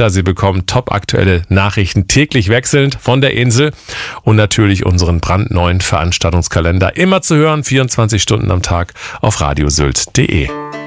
weiter. Sie bekommen topaktuelle Nachrichten täglich wechselnd von der Insel und natürlich unseren brandneuen Veranstaltungskalender. Immer zu hören, 24 Stunden am Tag auf radiosylt.de.